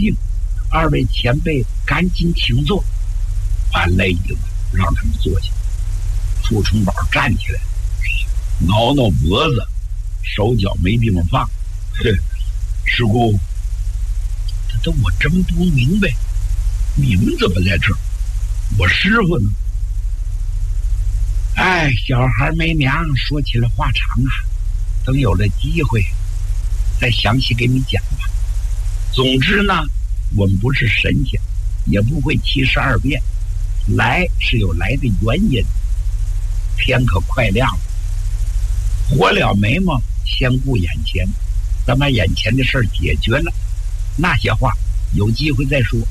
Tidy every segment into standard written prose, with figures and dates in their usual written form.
敬，二位前辈赶紧请坐。把累一了，让他们坐下。傅春宝站起来，挠挠脖子，手脚没地方放。师姑，这我真不明白，你们怎么在这儿？我师傅呢？哎，小孩没娘，说起来话长啊，等有了机会再详细给你讲吧。总之呢，我们不是神仙，也不会72变，来是有来的原因。天可快亮了，火了眉毛先顾眼前，咱把眼前的事儿解决了，那些话有机会再说。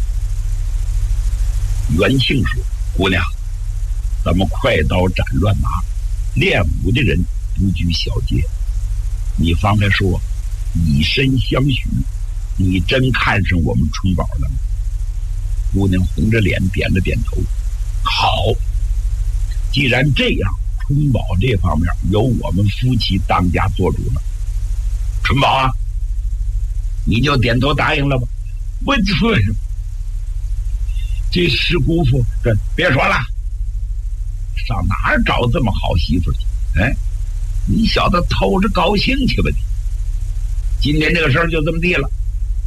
元庆说：“姑娘，咱们快刀斩乱麻，练武的人不拘小节。你方才说以身相许，你真看上我们春宝了吗？”姑娘红着脸点了点头。好，既然这样，春宝这方面由我们夫妻当家做主了。春宝啊，你就点头答应了吧。我这石姑父，别说了，上哪儿找这么好媳妇去？哎，你小子偷着高兴去吧你！今天这个事儿就这么地了。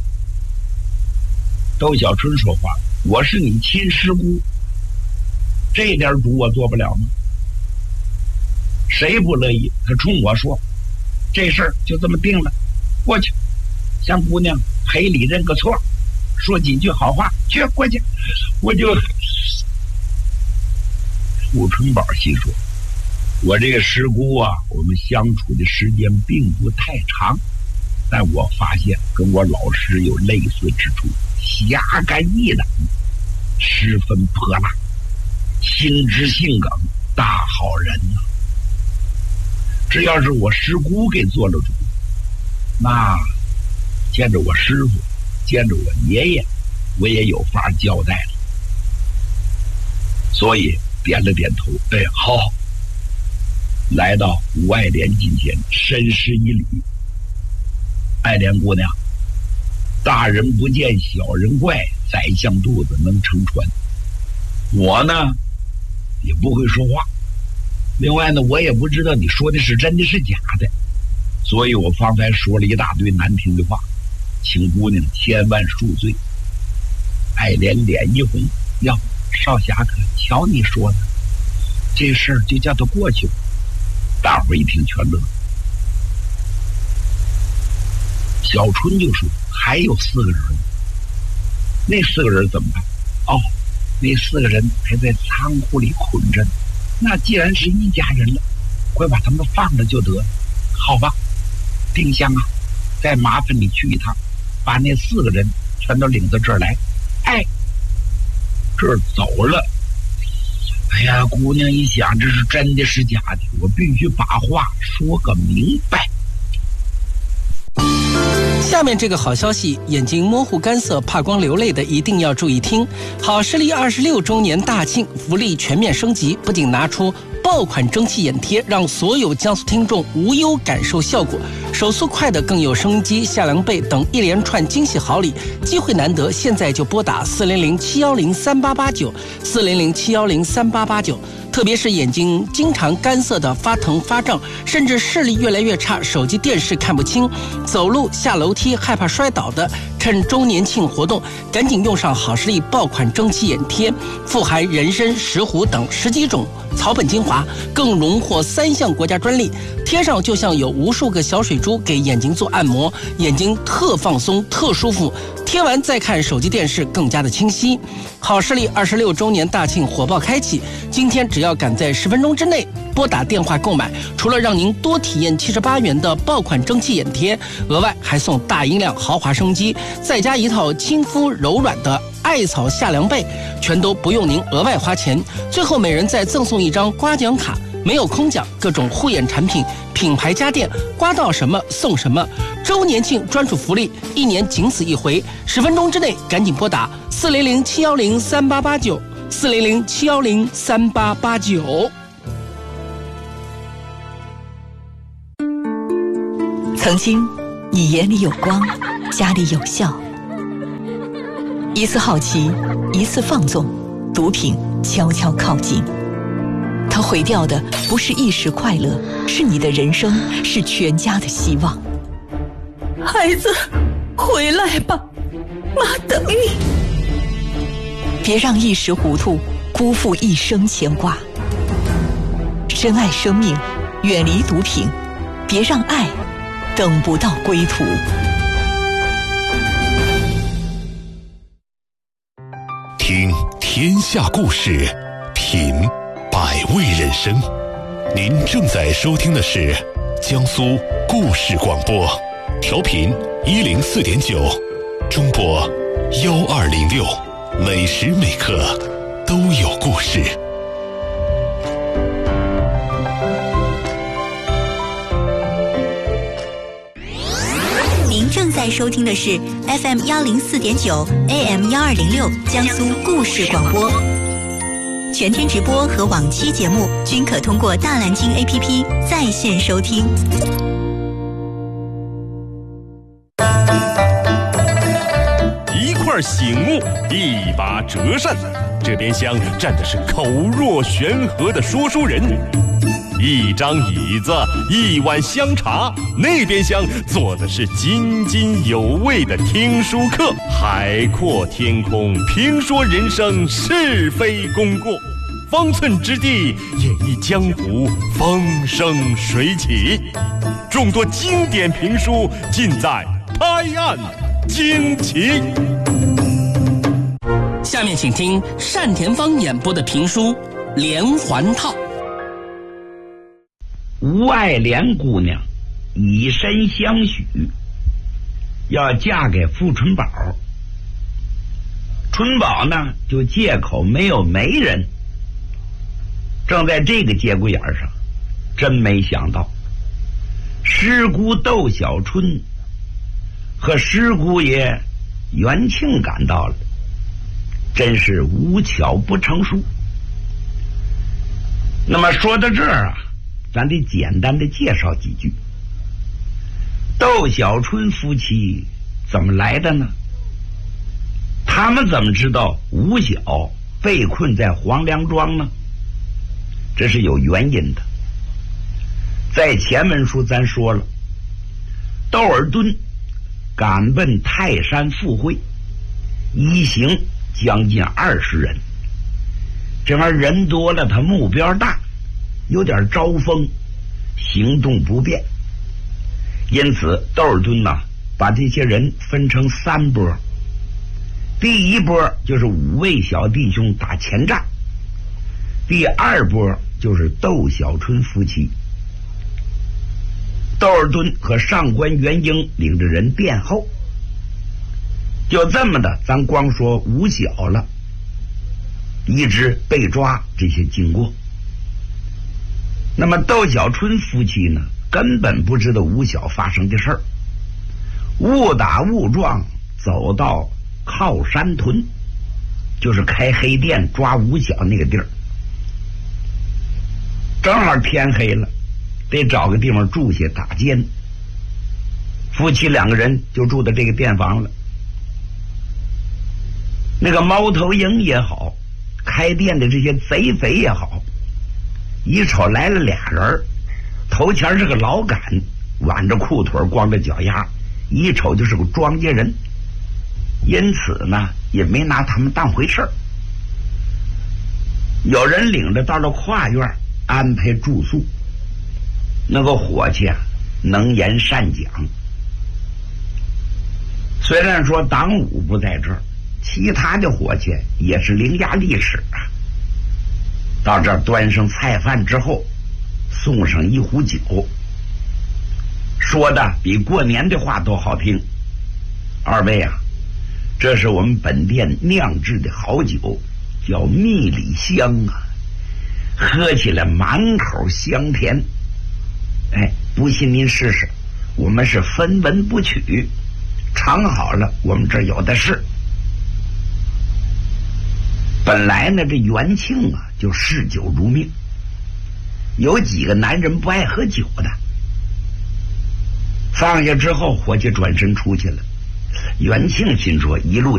窦小春说话了：“我是你亲师姑，这点主我做不了吗？谁不乐意？他冲我说，这事儿就这么定了，过去，向姑娘赔礼认个错，说几句好话，去过去。”我就傅春宝细说：“我这个师姑啊，我们相处的时间并不太长，但我发现跟我老师有类似之处，侠肝义胆，十分泼辣，心直性梗，大好人呐。这要是我师姑给做了主，那见着我师傅，见着我爷爷，我也有法交代了。”所以点了点头，哎，好。来到吴爱莲近前，深施一礼：“爱莲姑娘，大人不见小人怪，宰相肚子能撑船。我呢，也不会说话。另外呢，我也不知道你说的是真的是假的，所以我方才说了一大堆难听的话，请姑娘千万恕罪。”爱莲脸一红：“哟，少侠可瞧你说的，这事儿就叫他过去吧。”大伙一听全乐。小春就说：“还有4个人，那4个人怎么办？”哦，那4个人还在仓库里捆着呢。那既然是一家人了，快把他们放着就得了。好吧，丁香啊，再麻烦你去一趟，把那4个人全都领到这儿来。哎，这儿走了。哎呀，姑娘一想，这是真的是假的，我必须把话说个明白。 下面这个好消息，眼睛模糊干涩怕光流泪的一定要注意听。好视力26周年大庆，福利全面升级，不仅拿出爆款蒸汽眼贴，让所有江苏听众无忧感受效果，手速快的更有收音机、夏凉被等一连串惊喜好礼，机会难得，现在就拨打400-710-3889，400-710-3889。特别是眼睛经常干涩的发疼发胀，甚至视力越来越差，手机电视看不清，走路下楼梯害怕摔倒的，趁周年庆活动赶紧用上好视力爆款蒸汽眼贴，富含人参、石斛等10几种草本精华，更荣获3项国家专利，贴上就像有无数个小水珠给眼睛做按摩，眼睛特放松特舒服，贴完再看手机电视更加的清晰。好视力26周年大庆火爆开启，今天只要赶在10分钟之内拨打电话购买，除了让您多体验78元的爆款蒸汽眼贴，额外还送大音量豪华升级，再加一套亲肤柔软的艾草夏凉被，全都不用您额外花钱。最后每人再赠送一张刮奖卡，没有空奖，各种护眼产品、品牌家电，刮到什么送什么。周年庆专属福利，1年仅此一回，10分钟之内赶紧拨打400-710-3889，400-710-3889。 曾经，你眼里有光，家里有笑， 一次好奇，一次放纵，毒品悄悄靠近。它毁掉的不是一时快乐，是你的人生，是全家的希望。 孩子，回来吧，妈等你。 别让一时糊涂辜负一生牵挂。深爱生命，远离毒品，别让爱等不到归途。 听天下故事，品百味人生。您正在收听的是江苏故事广播，调频104.9，中波1206，每时每刻都有故事。 您正在收听的是 FM 104.9 AM 1206江苏故事广播，全天直播和往期节目均可通过大蓝鲸 APP 在线收听。 一块醒目，一把折扇，这边厢站的是口若悬河的说书人，一张椅子，一碗香茶，那边厢坐的是津津有味的听书客。海阔天空，评说人生是非功过，方寸之地演绎江湖风生水起。众多经典评书尽在拍案惊奇。 下面请听单田芳演播的评书《连环套》。 吴爱莲姑娘以身相许，要嫁给傅春宝。春宝呢，就借口没有媒人。正在这个节骨眼上，真没想到师姑窦小春和师姑爷元庆赶到了，真是无巧不成书。那么说到这儿啊，咱得简单的介绍几句。窦小春夫妻怎么来的呢？他们怎么知道吴晓被困在黄梁庄呢？这是有原因的。在前文书咱说了，窦尔敦赶奔泰山赴会，一行将近20人。这玩意儿人多了，他目标大，有点招风，行动不便。因此窦尔敦呢，把这些人分成3波。第一波就是5位小弟兄打前站，第2波就是窦小春夫妻。窦尔敦和上官元英领着人殿后。就这么的，咱光说吴晓了，一直被抓这些经过。那么窦小春夫妻呢，根本不知道吴晓发生的事儿，误打误撞走到靠山屯，就是开黑店抓吴晓那个地儿。正好天黑了，得找个地方住下打尖。夫妻2个人就住在这个店房了。那个猫头鹰也好，开店的这些贼匪也好，一瞅来了俩人，头前是个老杆，挽着裤腿，光着脚丫，一瞅就是个庄稼人。因此呢，也没拿他们当回事儿。有人领着到了跨院安排住宿，那个伙计啊，能言善讲。虽然说党武不在这儿，其他的伙计也是伶牙俐齿啊。到这儿端上菜饭之后，送上一壶酒，说的比过年的话都好听。2位啊，这是我们本店酿制的好酒，叫蜜里香啊，喝起来满口香甜。哎，不信您试试，我们是分文不取，尝好了我们这儿有的是。本来呢，这元庆啊就嗜酒如命，有几个男人不爱喝酒的。放下之后，伙计转身出去了。元庆心说，一路